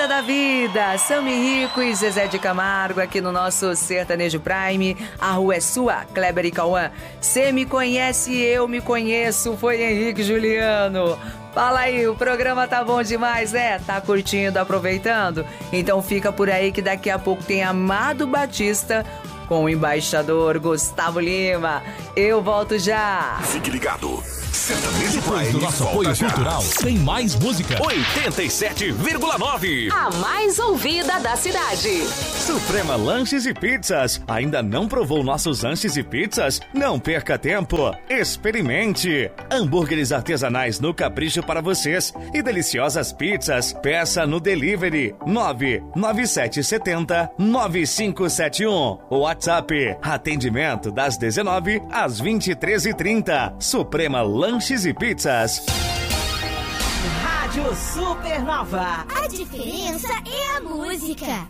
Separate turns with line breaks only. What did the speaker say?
Da vida, Sami Rico e Zezé de Camargo aqui no nosso Sertanejo Prime. A rua é sua, Kleber e Cauã. Cê me conhece, eu me conheço. Foi Henrique Juliano. Fala aí, o programa tá bom demais, né? Tá curtindo, aproveitando? Então fica por aí que daqui a pouco tem Amado Batista com o embaixador Gustavo Lima. Eu volto já.
Fique ligado. Sertanejo
Depois
Prime
do nosso apoio cultural, tem mais música.
87,9.
A mais ouvida da cidade.
Suprema Lanches e Pizzas. Ainda não provou nossos lanches e pizzas? Não perca tempo. Experimente. Hambúrgueres artesanais no capricho para vocês e deliciosas pizzas. Peça no delivery 99770-9571. WhatsApp. Atendimento das 19 às 23h30. Suprema Lanches e Pizzas.
Rádio Supernova.
A diferença é a música.